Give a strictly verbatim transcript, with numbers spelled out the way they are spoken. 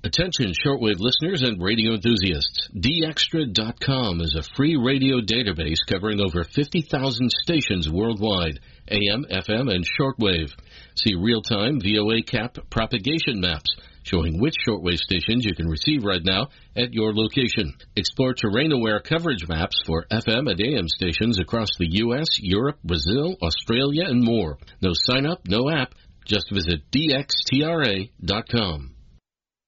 Attention shortwave listeners and radio enthusiasts. D Extra dot com is a free radio database covering over fifty thousand stations worldwide, A M, F M, and shortwave. See real-time V O A cap propagation maps showing which shortwave stations you can receive right now at your location. Explore terrain-aware coverage maps for F M and A M stations across the U S, Europe, Brazil, Australia, and more. No sign-up, no app. Just visit D X T R A dot com.